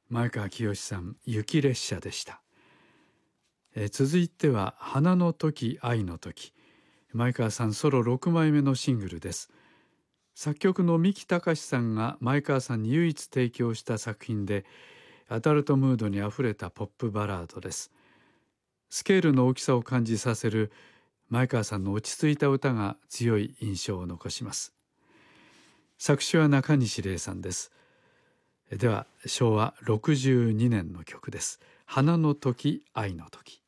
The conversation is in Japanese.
前川清さん、雪列車でした。続いては花の時愛の時、前川さんソロ6枚目のシングルです。作曲の三木隆さんが前川さんに唯一提供した作品で、アダルトムードにあふれたポップバラードです。スケールの大きさを感じさせる前川さんの落ち着いた歌が強い印象を残します。作詞は中西礼さんです。では昭和62年の曲です。花の時愛の時。